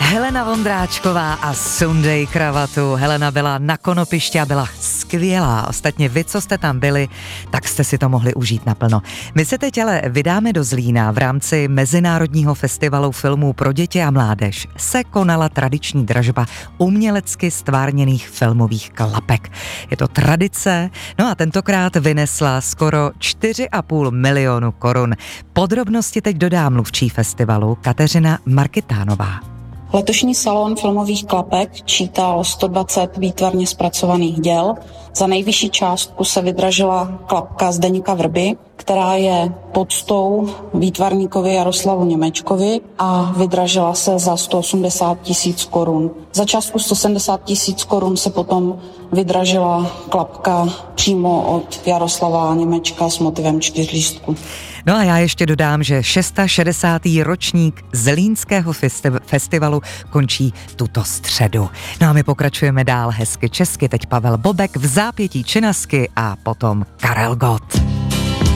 Helena Vondráčková a sundej kravatu. Helena byla na konopišti a byla skvělá. Ostatně vy, co jste tam byli, tak jste si to mohli užít naplno. My se teď ale vydáme do Zlína. V rámci Mezinárodního festivalu filmů pro děti a mládež se konala tradiční dražba umělecky stvárněných filmových klapek. Je to tradice, no a tentokrát vynesla skoro 4,5 milionu korun. Podrobnosti teď dodá mluvčí festivalu Kateřina Markytánová. Letošní salon filmových klapek čítal 120 výtvarně zpracovaných děl. Za nejvyšší částku se vydražila klapka Zdeňka Vrby, která je poctou výtvarníkovi Jaroslavu Němečkovi a vydražila se za 180 000 korun. Za částku 170 000 korun se potom vydražila klapka přímo od Jaroslava Němečka s motivem 4 No a já ještě dodám, že 660. ročník Zlínského festivalu končí tuto středu. No a my pokračujeme dál hezky česky. Teď Pavel Bobek, v zápětí Činasky a potom Karel Gott.